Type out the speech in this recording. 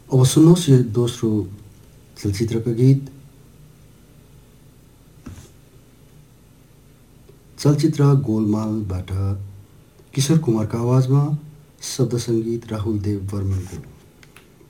अब सुन्नुहोस् यो दोस्रो चलचित्रको गीत। चलचित्र गोलमालबाट किशोर कुमारको आवाजमा शब्द सङ्गीत राहुल देव बर्मनको।